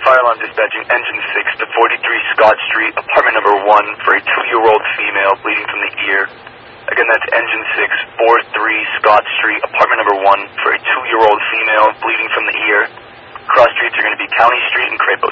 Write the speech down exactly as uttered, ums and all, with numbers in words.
fire alarm dispatching engine six to forty-three Scott Street, apartment number one, for a two-year-old female bleeding from the ear. Again, that's engine six, forty-three Scott Street, apartment number one, for a two-year-old female bleeding from the ear. Cross streets are going to be County Street and Crapo